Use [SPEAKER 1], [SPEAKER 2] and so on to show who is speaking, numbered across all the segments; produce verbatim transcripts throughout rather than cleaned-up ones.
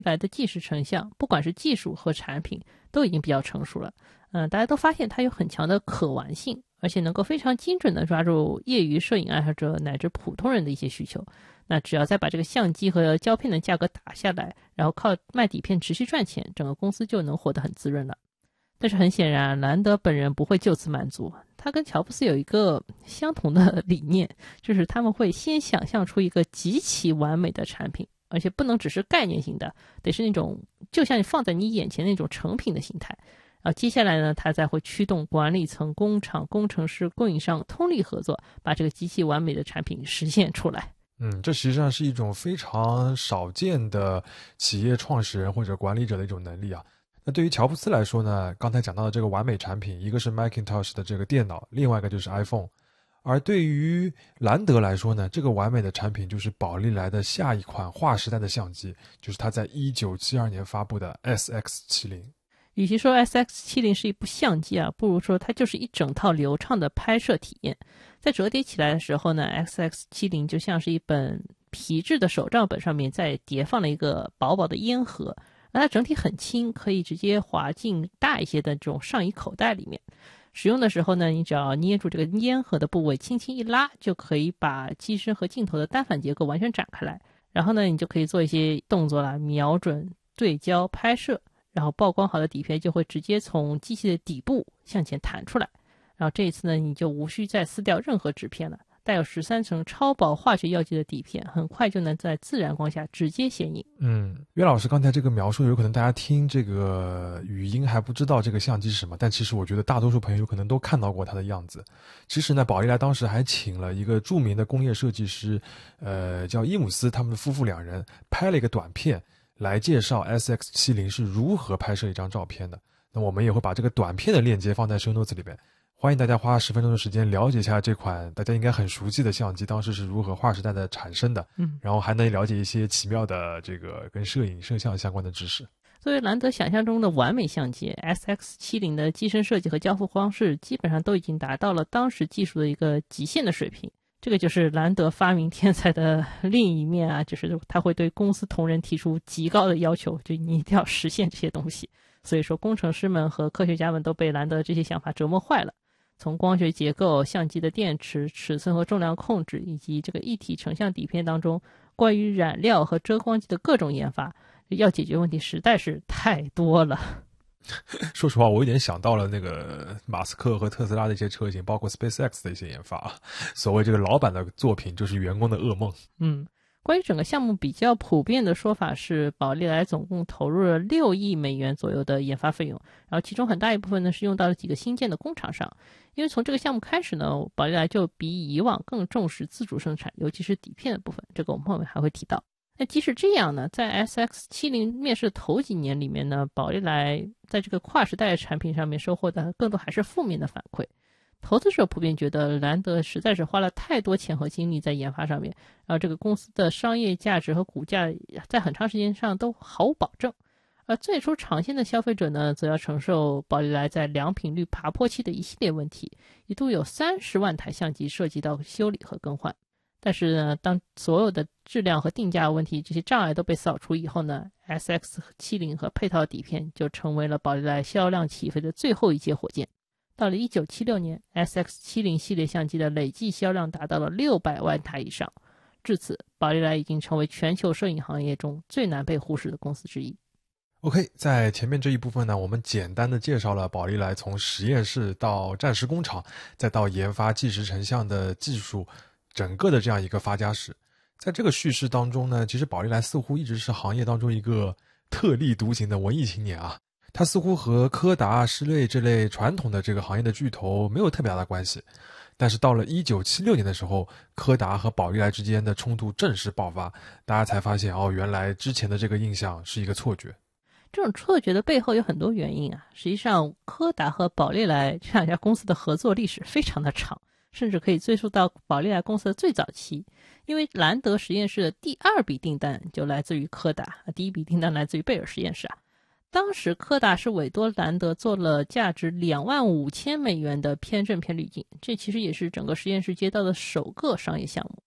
[SPEAKER 1] 来的纪实成像，不管是技术和产品都已经比较成熟了。嗯，大家都发现它有很强的可玩性，而且能够非常精准的抓住业余摄影爱好者乃至普通人的一些需求。那只要再把这个相机和胶片的价格打下来，然后靠卖底片持续赚钱，整个公司就能活得很滋润了。但是很显然，兰德本人不会就此满足，他跟乔布斯有一个相同的理念，就是他们会先想象出一个极其完美的产品，而且不能只是概念性的，得是那种就像你放在你眼前那种成品的形态。然后接下来呢，他再会驱动管理层、工厂、工程师、供应商通力合作，把这个极其完美的产品实现出来。
[SPEAKER 2] 嗯，这实际上是一种非常少见的企业创始人或者管理者的一种能力啊。那对于乔布斯来说呢，刚才讲到的这个完美产品，一个是 Macintosh 的这个电脑，另外一个就是 iPhone。而对于兰德来说呢，这个完美的产品就是宝丽来的下一款划时代的相机，就是他在一九七二年发布的 S X 七十。
[SPEAKER 1] 与其说 S X 七十 是一部相机啊，不如说它就是一整套流畅的拍摄体验。在折叠起来的时候呢， S X 七十 就像是一本皮质的手账本，上面再叠放了一个薄薄的烟盒，那它整体很轻，可以直接滑进大一些的这种上衣口袋里面。使用的时候呢，你只要捏住这个烟盒的部位，轻轻一拉，就可以把机身和镜头的单反结构完全展开来。然后呢，你就可以做一些动作啦，瞄准、对焦、拍摄，然后曝光好的底片就会直接从机器的底部向前弹出来。然后这一次呢，你就无需再撕掉任何纸片了。带有十三层超薄化学药剂的底片，很快就能在自然光下直接显影。
[SPEAKER 2] 嗯，岳老师刚才这个描述，有可能大家听这个语音还不知道这个相机是什么，但其实我觉得大多数朋友可能都看到过它的样子。其实呢，宝丽来当时还请了一个著名的工业设计师，呃，叫伊姆斯，他们夫妇两人拍了一个短片来介绍 S X 七十 是如何拍摄一张照片的。那我们也会把这个短片的链接放在 show notes 里边。欢迎大家花十分钟的时间了解一下这款大家应该很熟悉的相机当时是如何划时代的产生的，
[SPEAKER 1] 嗯，
[SPEAKER 2] 然后还能了解一些奇妙的这个跟摄影摄像相关的知识。
[SPEAKER 1] 作为兰德想象中的完美相机， S X 七十 的机身设计和交付方式基本上都已经达到了当时技术的一个极限的水平。这个就是兰德发明天才的另一面啊，就是他会对公司同仁提出极高的要求，就你一定要实现这些东西。所以说工程师们和科学家们都被兰德这些想法折磨坏了。从光学结构、相机的电池、尺寸和重量控制，以及这个一体成像底片当中关于染料和遮光剂的各种研发，要解决问题实在是太多了。
[SPEAKER 2] 说实话，我有点想到了那个马斯克和特斯拉的一些车型，包括 SpaceX 的一些研发。所谓这个老板的作品就是员工的噩梦。
[SPEAKER 1] 嗯，关于整个项目比较普遍的说法是，宝丽来总共投入了六亿美元左右的研发费用，然后其中很大一部分呢是用到了几个新建的工厂上。因为从这个项目开始呢，宝丽来就比以往更重视自主生产，尤其是底片的部分，这个我们后面还会提到。那即使这样呢，在 S X 七十 面世的头几年里面呢，宝丽来在这个跨时代的产品上面收获的更多还是负面的反馈。投资者普遍觉得兰德实在是花了太多钱和精力在研发上面，然后这个公司的商业价值和股价在很长时间上都毫无保证。而最初长线的消费者呢，则要承受宝丽来在良品率爬坡期的一系列问题，一度有三十万台相机涉及到修理和更换。但是呢，当所有的质量和定价问题这些障碍都被扫除以后呢， S X 七十 和配套底片就成为了宝丽来销量起飞的最后一节火箭。到了一九七六年， S X 七十 系列相机的累计销量达到了六百万台以上。至此，宝丽来已经成为全球摄影行业中最难被忽视的公司之一。
[SPEAKER 2] OK， 在前面这一部分呢，我们简单的介绍了宝丽来从实验室到战时工厂，再到研发即时成像的技术，整个的这样一个发家史。在这个叙事当中呢，其实宝丽来似乎一直是行业当中一个特立独行的文艺青年啊。他似乎和柯达、施锐这类传统的这个行业的巨头没有特别大的关系。但是到了一九七六年的时候，柯达和宝丽来之间的冲突正式爆发，大家才发现哦，原来之前的这个印象是一个错觉。
[SPEAKER 1] 这种错觉的背后有很多原因啊。实际上，柯达和宝丽来这两家公司的合作历史非常的长，甚至可以追溯到宝丽来公司的最早期。因为兰德实验室的第二笔订单就来自于柯达，第一笔订单来自于贝尔实验室啊。当时柯达是委托兰德做了价值两万五千美元的偏振片滤镜，这其实也是整个实验室接到的首个商业项目。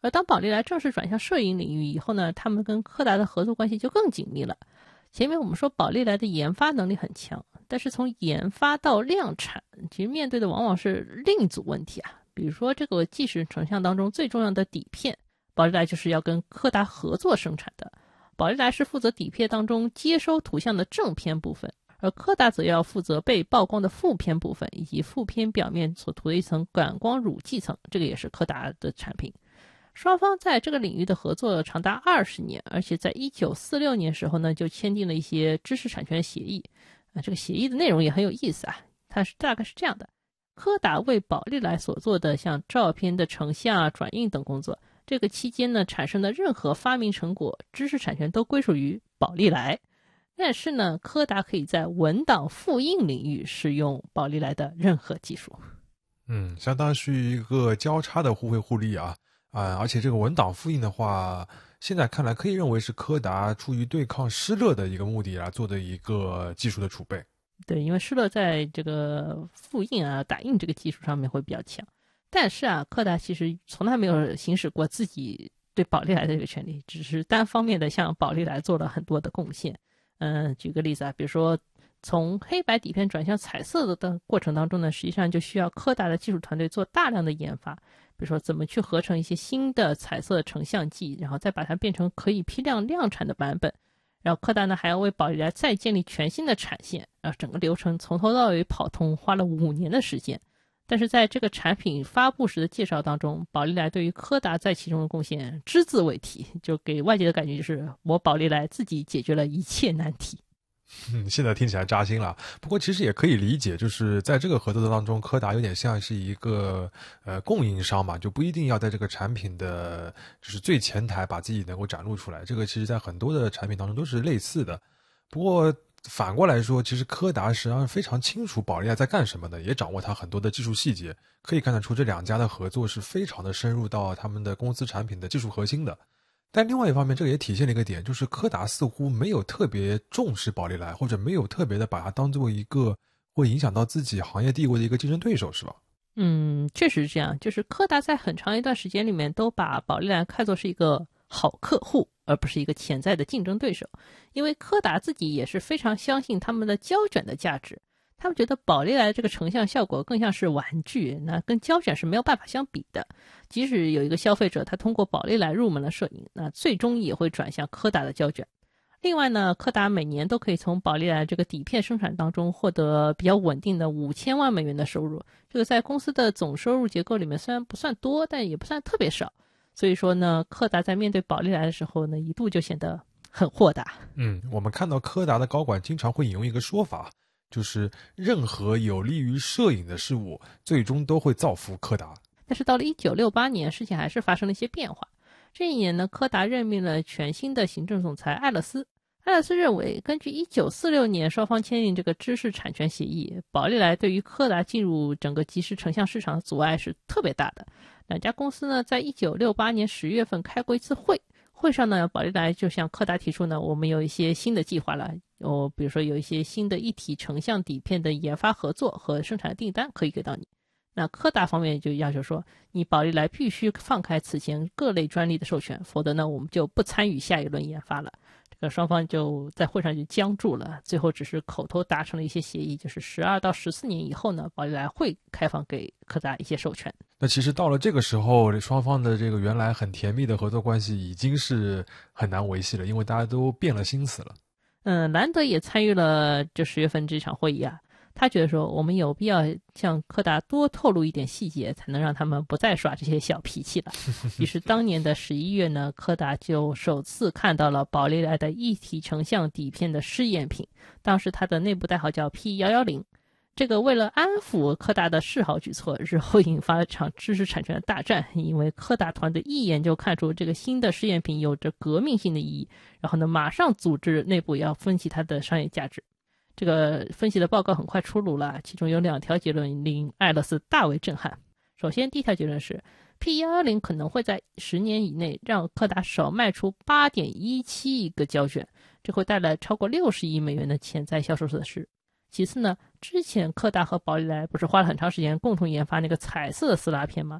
[SPEAKER 1] 而当宝丽来正式转向摄影领域以后呢，他们跟柯达的合作关系就更紧密了。前面我们说宝丽来的研发能力很强，但是从研发到量产，其实面对的往往是另一组问题啊。比如说这个纪实成像当中最重要的底片，宝丽来就是要跟柯达合作生产的。宝丽来是负责底片当中接收图像的正片部分，而柯达则要负责被曝光的负片部分以及负片表面所涂的一层感光乳基层，这个也是柯达的产品。双方在这个领域的合作长达二十年，而且在一九四六年时候呢，就签订了一些知识产权协议。啊，这个协议的内容也很有意思啊，它是大概是这样的：柯达为宝丽来所做的像照片的成像、转印等工作，这个期间呢产生的任何发明成果，知识产权都归属于宝丽来。但是呢，柯达可以在文档复印领域使用宝丽来的任何技术。
[SPEAKER 2] 嗯，相当于一个交叉的互惠互利啊。啊，而且这个文档复印的话，现在看来可以认为是柯达出于对抗施乐的一个目的来做的一个技术的储备。
[SPEAKER 1] 对，因为施乐在这个复印啊、打印这个技术上面会比较强，但是啊，柯达其实从来没有行使过自己对宝丽来的这个权利，只是单方面的向宝丽来做了很多的贡献。嗯，举个例子啊，比如说从黑白底片转向彩色的的过程当中呢，实际上就需要柯达的技术团队做大量的研发。比如说怎么去合成一些新的彩色成像剂，然后再把它变成可以批量量产的版本。然后柯达呢还要为宝丽来再建立全新的产线，然后整个流程从头到尾跑通，花了五年的时间。但是在这个产品发布时的介绍当中，宝丽来对于柯达在其中的贡献只字未提，就给外界的感觉就是我宝丽来自己解决了一切难题。
[SPEAKER 2] 嗯，现在听起来扎心了。不过其实也可以理解，就是在这个合作的当中，柯达有点像是一个呃供应商嘛，就不一定要在这个产品的就是最前台把自己能够展露出来。这个其实在很多的产品当中都是类似的。不过反过来说，其实柯达实际上非常清楚宝丽来在干什么的，也掌握它很多的技术细节，可以看得出这两家的合作是非常的深入到他们的公司产品的技术核心的。但另外一方面，这个也体现了一个点，就是柯达似乎没有特别重视宝丽来，或者没有特别的把它当做一个会影响到自己行业地位的一个竞争对手，是吧？
[SPEAKER 1] 嗯，确实是这样。就是柯达在很长一段时间里面都把宝丽来看作是一个好客户，而不是一个潜在的竞争对手。因为柯达自己也是非常相信他们的胶卷的价值，他们觉得宝丽来的这个成像效果更像是玩具，那跟胶卷是没有办法相比的。即使有一个消费者他通过宝丽来入门了摄影，那最终也会转向柯达的胶卷。另外呢，柯达每年都可以从宝丽来这个底片生产当中获得比较稳定的五千万美元的收入，这个在公司的总收入结构里面虽然不算多，但也不算特别少。所以说呢，柯达在面对宝丽来的时候呢，一度就显得很豁达。
[SPEAKER 2] 嗯，我们看到柯达的高管经常会引用一个说法，就是任何有利于摄影的事物最终都会造福柯达。
[SPEAKER 1] 但是到了一九六八年，事情还是发生了一些变化。这一年呢，柯达任命了全新的行政总裁艾勒斯。艾勒斯认为，根据一九四六年双方签订这个知识产权协议，宝丽来对于柯达进入整个即时成像市场的阻碍是特别大的。两家公司呢，在一九六八年十月份开过一次会，会上呢，宝丽来就向柯达提出呢，我们有一些新的计划了，哦，比如说有一些新的一体成像底片的研发合作和生产订单可以给到你。那柯达方面就要求说，你宝丽来必须放开此前各类专利的授权，否则呢，我们就不参与下一轮研发了。这个双方就在会上就僵住了，最后只是口头达成了一些协议，就是十二到十四年以后呢，宝丽来会开放给柯达一些授权。
[SPEAKER 2] 那其实到了这个时候，双方的这个原来很甜蜜的合作关系已经是很难维系了，因为大家都变了心思了。
[SPEAKER 1] 嗯，兰德也参与了这十月份这场会议啊。他觉得说，我们有必要向柯达多透露一点细节，才能让他们不再耍这些小脾气了。于是当年的十一月呢，柯达就首次看到了宝丽来的一体成像底片的试验品，当时它的内部代号叫 P 一一零。这个为了安抚柯达的示好举措，日后引发了场知识产权的大战，因为柯达团队一眼就看出这个新的试验品有着革命性的意义，然后呢，马上组织内部要分析它的商业价值。这个分析的报告很快出炉了，其中有两条结论令艾勒斯大为震撼。首先，第一条结论是 P 一一零 可能会在十年以内让柯达少卖出 八点一七亿个胶卷，这会带来超过六十亿美元的潜在销售损失。其次呢，之前柯达和宝丽来不是花了很长时间共同研发那个彩色的撕拉片吗？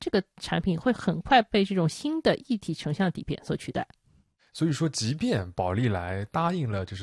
[SPEAKER 1] 这个产品会很快被这种新的一体成像底片所取代。
[SPEAKER 2] 所以说，即便宝丽来答应了就是